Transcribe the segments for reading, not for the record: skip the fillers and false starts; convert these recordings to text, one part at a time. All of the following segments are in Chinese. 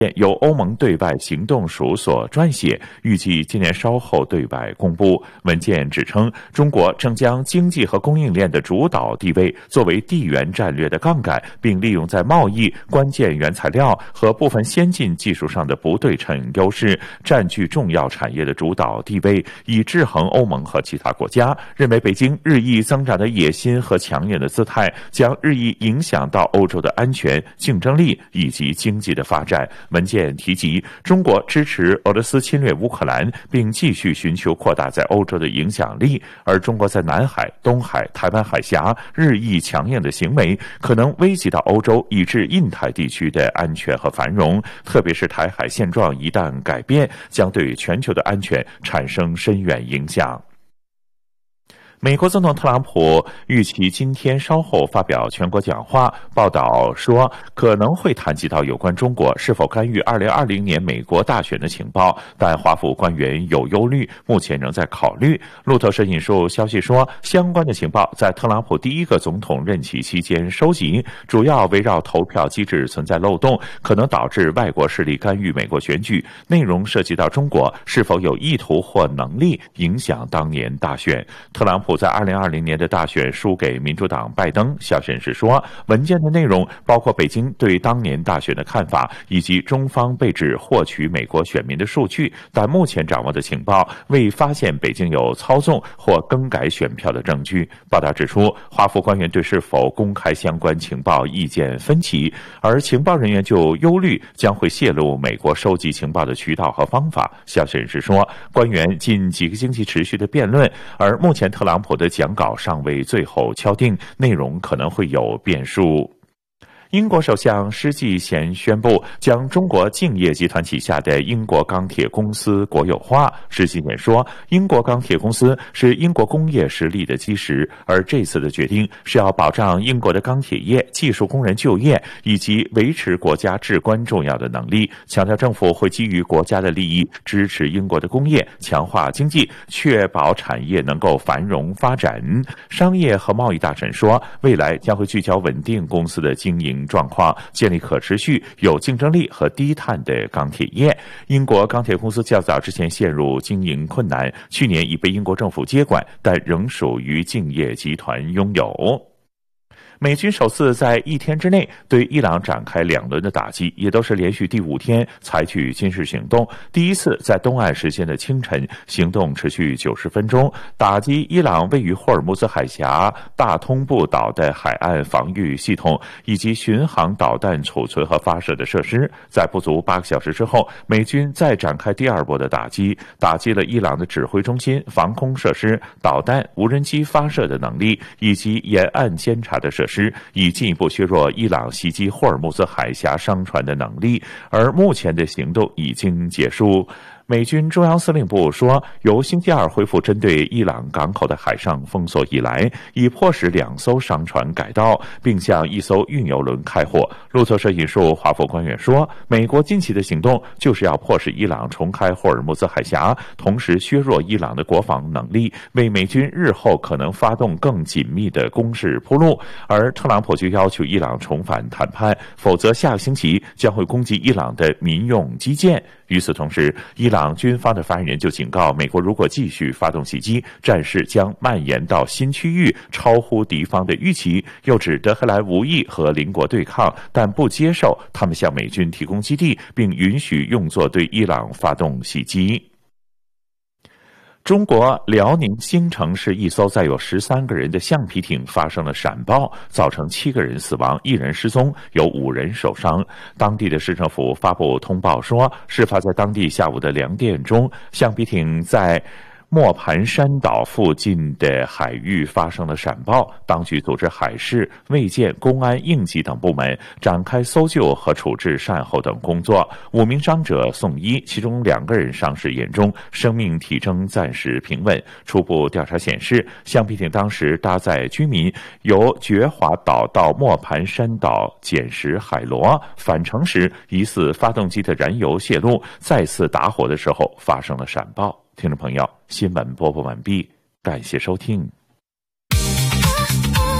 由欧盟对外行动署所撰写，预计今年稍后对外公布。文件指称，中国正将经济和供应链的主导地位作为地缘战略的杠杆，并利用在贸易、关键原材料和部分先进技术上的不对称优势，占据重要产业的主导地位，以制衡欧盟和其他国家。认为北京日益增长的野心和强硬的姿态将日益影响到欧洲的安全、竞争力以及经济的发展。文件提及，中国支持俄罗斯侵略乌克兰，并继续寻求扩大在欧洲的影响力，而中国在南海、东海、台湾海峡日益强硬的行为，可能危及到欧洲以至印太地区的安全和繁荣，特别是台海现状一旦改变，将对全球的安全产生深远影响。美国总统特朗普预期今天稍后发表全国讲话，报道说可能会谈及到有关中国是否干预2020年美国大选的情报，但华府官员有忧虑，目前仍在考虑。路透社引述消息说，相关的情报在特朗普第一个总统任期期间收集，主要围绕投票机制存在漏洞，可能导致外国势力干预美国选举，内容涉及到中国是否有意图或能力影响当年大选。特朗普在2020年的大选输给民主党拜登。消息人士说，文件的内容包括北京对当年大选的看法，以及中方被指获取美国选民的数据，但目前掌握的情报未发现北京有操纵或更改选票的证据。报道指出，华府官员对是否公开相关情报意见分歧，而情报人员就忧虑将会泄露美国收集情报的渠道和方法。消息人士说，官员近几个星期持续的辩论，而目前特朗普的讲稿尚未最后敲定，内容可能会有变数。英国首相施纪贤宣布将中国敬业集团旗下的英国钢铁公司国有化。施纪贤说，英国钢铁公司是英国工业实力的基石，而这次的决定是要保障英国的钢铁业、技术工人就业以及维持国家至关重要的能力，强调政府会基于国家的利益支持英国的工业，强化经济，确保产业能够繁荣发展。商业和贸易大臣说，未来将会聚焦稳定公司的经营状况，建立可持续、有竞争力和低碳的钢铁业。英国钢铁公司较早之前陷入经营困难，去年已被英国政府接管，但仍属于敬业集团拥有。美军首次在一天之内对伊朗展开2轮的打击，也都是连续第5天采取军事行动。第一次在东岸时间的清晨，行动持续90分钟，打击伊朗位于霍尔木兹海峡大通布岛的海岸防御系统以及巡航导弹储存和发射的设施。在不足8个小时之后，美军再展开第2波的打击，打击了伊朗的指挥中心、防空设施、导弹、无人机发射的能力以及沿岸监察的设施，以进一步削弱伊朗袭击霍尔木兹海峡商船的能力，而目前的行动已经结束。美军中央司令部说，由星期二恢复针对伊朗港口的海上封锁以来，已迫使2艘商船改道，并向1艘运油轮开火。路透社引述华府官员说，美国近期的行动就是要迫使伊朗重开霍尔木兹海峡，同时削弱伊朗的国防能力，为美军日后可能发动更紧密的攻势铺路。而特朗普就要求伊朗重返谈判，否则下个星期将会攻击伊朗的民用基建。与此同时，伊朗军方的发言人就警告，美国如果继续发动袭击，战事将蔓延到新区域，超乎敌方的预期。又指德黑兰无意和邻国对抗，但不接受他们向美军提供基地，并允许用作对伊朗发动袭击。中国辽宁兴城市一艘载有13个人的橡皮艇发生了闪爆，造成7个人死亡，1人失踪，有5人受伤。当地的市政府发布通报说，事发在当地下午的2点钟，橡皮艇在磨盘山岛附近的海域发生了闪爆，当局组织海事、卫健、公安、应急等部门展开搜救和处置善后等工作。5名伤者送医，其中2个人伤势严重，生命体征暂时平稳。初步调查显示，橡皮艇当时搭载居民由觉华岛到磨盘山岛捡拾海螺，返程时疑似发动机的燃油泄漏，再次打火的时候发生了闪爆。听众朋友，新闻播报完毕，感谢收听。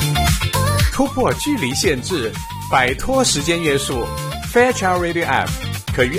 突破距离限制，摆脱时间约束 ，Fairchild Radio App